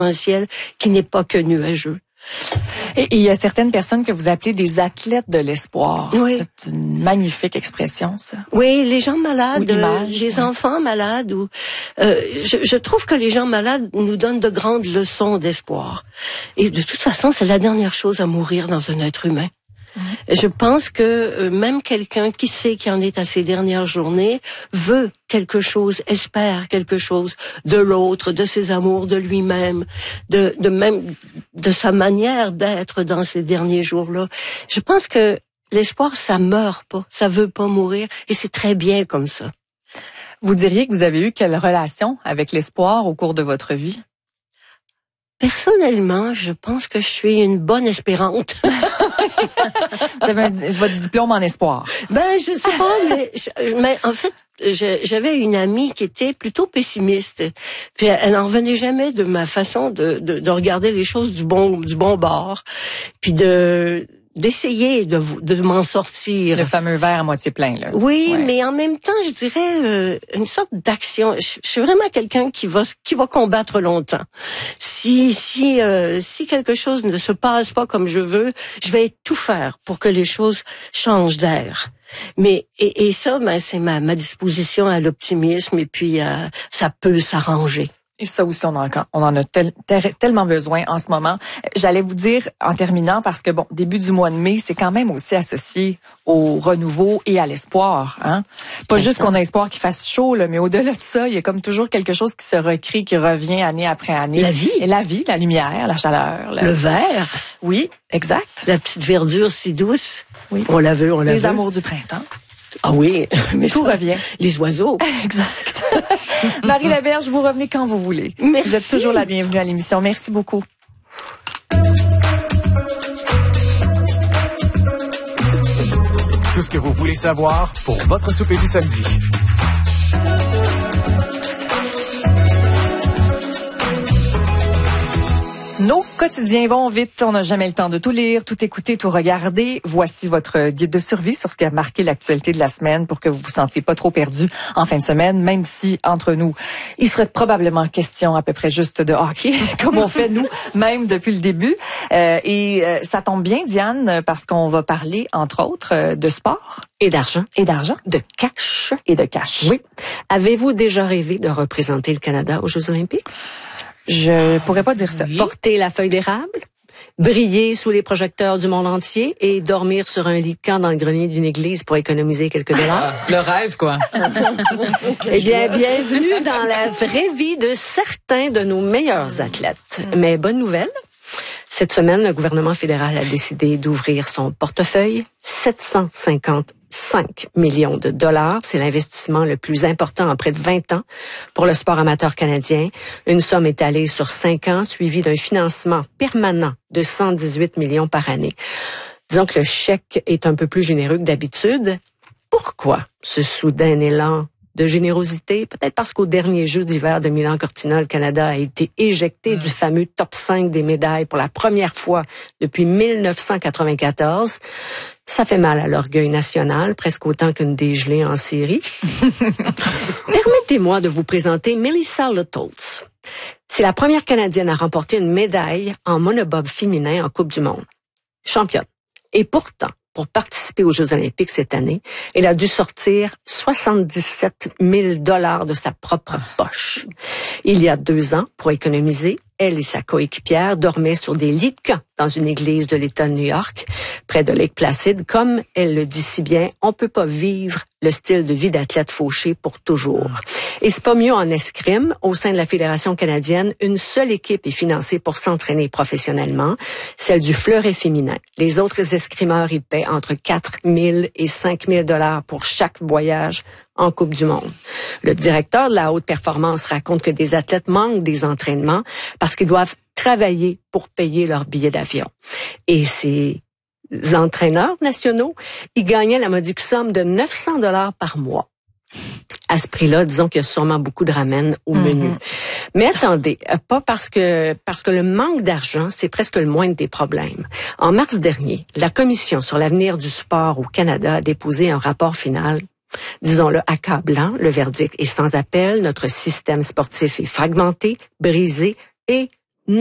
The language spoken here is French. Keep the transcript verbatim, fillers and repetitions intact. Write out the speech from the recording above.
un ciel qui n'est pas que nuageux. Et il y a certaines personnes que vous appelez des athlètes de l'espoir. Oui. C'est une magnifique expression, ça. Oui, les gens malades, Ou image, les oui. enfants malades. Ou euh, je, je trouve que les gens malades nous donnent de grandes leçons d'espoir. Et de toute façon, c'est la dernière chose à mourir dans un être humain. Mmh. Je pense que euh, même quelqu'un qui sait qu'il en est à ses dernières journées veut quelque chose, espère quelque chose de l'autre, de ses amours, de lui-même, de, de même de sa manière d'être dans ces derniers jours-là. Je pense que l'espoir, ça meurt pas, ça veut pas mourir, et c'est très bien comme ça. Vous diriez que vous avez eu quelle relation avec l'espoir au cours de votre vie? Personnellement, je pense que je suis une bonne espérante. Vous avez un, votre diplôme en espoir. Ben, je sais pas, mais, je, mais en fait, je, j'avais une amie qui était plutôt pessimiste. Puis elle n'en revenait jamais de ma façon de, de, de regarder les choses du bon, du bon bord. Puis de, d'essayer de, de m'en sortir. Le fameux verre à moitié plein, là. Oui, ouais. Mais en même temps, je dirais euh, une sorte d'action. Je, je suis vraiment quelqu'un qui va qui va combattre longtemps. Si si euh, si quelque chose ne se passe pas comme je veux, je vais tout faire pour que les choses changent d'air. Mais et, et ça, ben c'est ma ma disposition à l'optimisme, et puis euh, ça peut s'arranger. Et ça aussi, on en, on en a tel, tel, tellement besoin en ce moment. J'allais vous dire, en terminant, parce que bon, début du mois de mai, c'est quand même aussi associé au renouveau et à l'espoir. Hein? Pas juste qu'on a espoir qu'il fasse chaud, là, mais au-delà de ça, il y a comme toujours quelque chose qui se recrée, qui revient année après année. La vie. Et la vie, la lumière, la chaleur. La... Le vert. Oui, exact. La petite verdure si douce. Oui. On la veut, on la veut. Les amours du printemps. Ah oui, mais tout ça, revient. Les oiseaux. Exact. Marie Laberge, vous revenez quand vous voulez. Merci. Vous êtes toujours la bienvenue à l'émission. Merci beaucoup. Tout ce que vous voulez savoir pour votre souper du samedi. Nos quotidiens vont vite, on n'a jamais le temps de tout lire, tout écouter, tout regarder. Voici votre guide de survie sur ce qui a marqué l'actualité de la semaine pour que vous vous sentiez pas trop perdu en fin de semaine, même si, entre nous, il serait probablement question à peu près juste de hockey, comme on fait nous, même depuis le début. Euh, et euh, ça tombe bien, Diane, parce qu'on va parler, entre autres, euh, de sport. Et d'argent. Et d'argent. De cash. Et de cash. Oui. Avez-vous déjà rêvé de représenter le Canada aux Jeux olympiques? Je pourrais pas dire ça. Oui. Porter la feuille d'érable, briller sous les projecteurs du monde entier et dormir sur un lit de camp dans le grenier d'une église pour économiser quelques dollars. Le rêve, quoi. Eh bien, bienvenue dans la vraie vie de certains de nos meilleurs athlètes. Mais bonne nouvelle, cette semaine, le gouvernement fédéral a décidé d'ouvrir son portefeuille, sept cent cinquante-cinq millions de dollars. C'est l'investissement le plus important en près de vingt ans pour le sport amateur canadien. Une somme étalée sur cinq ans, suivie d'un financement permanent de cent dix-huit millions par année. Disons que le chèque est un peu plus généreux que d'habitude. Pourquoi ce soudain élan de générosité? Peut-être parce qu'au dernier Jeux d'hiver de Milan-Cortina, le Canada a été éjecté du fameux top cinq des médailles pour la première fois depuis mille neuf cent quatre-vingt-quatorze. Ça fait mal à l'orgueil national, presque autant qu'une dégelée en série. Permettez-moi de vous présenter Melissa Luttholz. C'est la première Canadienne à remporter une médaille en monobob féminin en Coupe du monde. Championne. Et pourtant, pour participer aux Jeux olympiques cette année, elle a dû sortir soixante-dix-sept mille dollars de sa propre poche. Il y a deux ans, pour économiser, elle et sa coéquipière dormaient sur des lits de camp dans une église de l'État de New York, près de Lake Placid. Comme elle le dit si bien, on peut pas vivre le style de vie d'athlète fauché pour toujours. Et c'est pas mieux en escrime. Au sein de la Fédération canadienne, une seule équipe est financée pour s'entraîner professionnellement, celle du fleuret féminin. Les autres escrimeurs y paient entre quatre mille et cinq mille dollars pour chaque voyage en Coupe du monde. Le directeur de la haute performance raconte que des athlètes manquent des entraînements parce qu'ils doivent travailler pour payer leur billet d'avion. Et ces entraîneurs nationaux, ils gagnaient la modique somme de neuf cents dollars par mois. À ce prix-là, disons qu'il y a sûrement beaucoup de ramen au mm-hmm. menu. Mais attendez, pas parce que parce que le manque d'argent, c'est presque le moindre des problèmes. En mars dernier, la Commission sur l'avenir du sport au Canada a déposé un rapport final, disons-le, accablant. Le verdict est sans appel. Notre système sportif est fragmenté, brisé et